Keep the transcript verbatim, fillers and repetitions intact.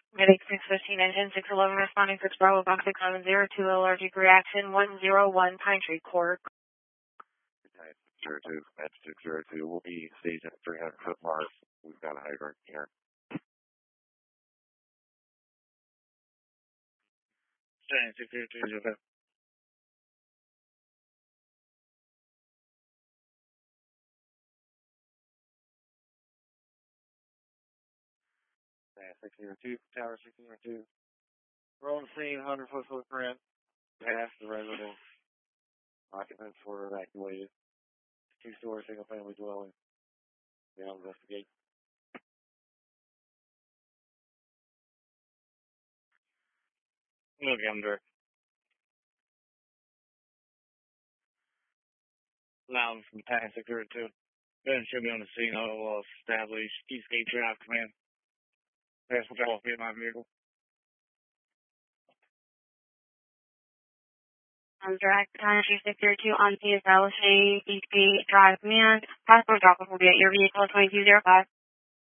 Medic six fifteen, engine six eleven, responding six Bravo, box six seven zero two, allergic reaction one zero one, Pine Tree Court. zero two, match six zero two, we'll be staged at three hundred foot mark. We've got a hydrant here. six zero two, zero five. six zero two, tower six zero two. We're on the scene, one hundred foot footprint, past the residence. Occupants were evacuated. Two-story single-family dwelling. Now investigate. Okay, I'm direct. Loud from past six zero two. Ben should be on the scene. I will establish Eastgate Drive Command. Pass will go off in my vehicle. I'm direct, Pine Tree six zero two, on scene establishing Eastgate Drive Command. Passport drop-off will be at your vehicle, twenty-two zero five.